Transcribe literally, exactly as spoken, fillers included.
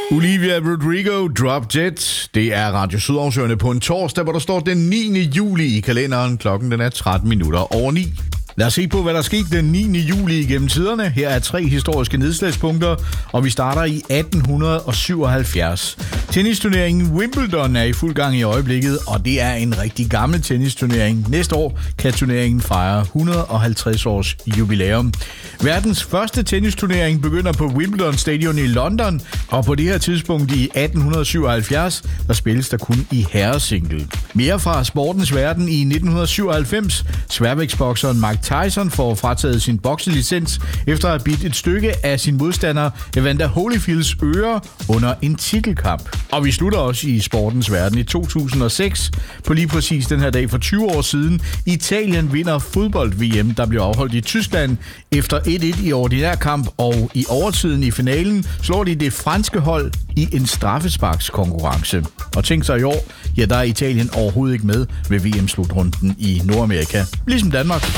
Olivia Rodrigo, Drop Dead. Det er Radio Sydausøerne på en torsdag, hvor der står den niende juli i kalenderen. Klokken den er tretten minutter over ni. Lad os se på, hvad der skete den niende juli igennem tiderne. Her er tre historiske nedslagspunkter, og vi starter i atten syvoghalvfjerds. Tennisturneringen Wimbledon er i fuld gang i øjeblikket, og det er en rigtig gammel tennisturnering. Næste år kan turneringen fejre et hundrede og halvtreds års jubilæum. Verdens første tennisturnering begynder på Wimbledon Stadion i London, og på det her tidspunkt i atten syvoghalvfjerds, der spilles der kun i herresingle. Mere fra sportens verden i nitten syvoghalvfems. Sværvægtsbokseren Mike Tyson får frataget sin bokselicens efter at have bidt et stykke af sin modstander Evander Holyfields øre under en titelkamp. Og vi slutter også i sportens verden i to tusind og seks. På lige præcis den her dag for tyve år siden. Italien vinder fodbold-V M, der blev afholdt i Tyskland efter et et i ordinær kamp, og i overtiden i finalen slår de det franske hold i en straffesparkskonkurrence. Og tænk sig i år, ja, der er Italien overhovedet ikke med ved V M-slutrunden i Nordamerika, ligesom Danmark.